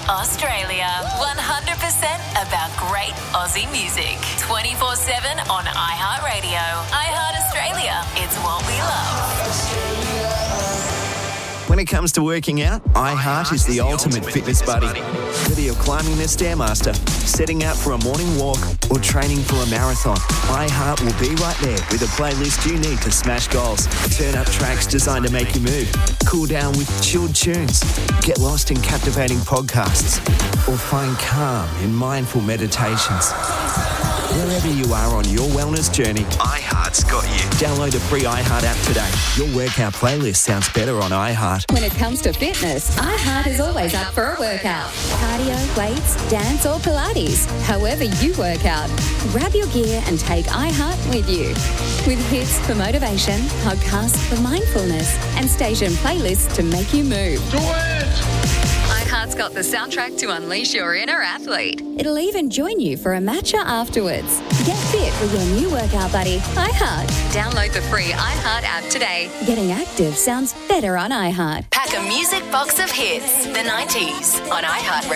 Australia. 100% about great Aussie music. 24/7 on iHeartRadio. iHeart Australia. It's what we love. When it comes to working out, iHeart is the ultimate fitness buddy. Whether you're climbing the Stairmaster, setting out for a morning walk, or training for a marathon, iHeart will be right there with a playlist you need to smash goals, turn up tracks designed to make you move, cool down with chilled tunes, get lost in captivating podcasts, or find calm in mindful meditations. Wherever you are on your wellness journey, iHeart's got you. Download the free iHeart app today. Your workout playlist sounds better on iHeart. When it comes to fitness, iHeart is always up for a workout. Cardio, weights, dance or Pilates. However you work out, grab your gear and take iHeart with you. With hits for motivation, podcasts for mindfulness, and station playlists to make you move. Do it! iHeart's got the soundtrack to unleash your inner athlete. It'll even join you for a matcha afterwards. Get fit with your new workout buddy, iHeart. Download the free iHeart app today. Getting active sounds better on iHeart. Pack a music box of hits. The 90s on iHeart.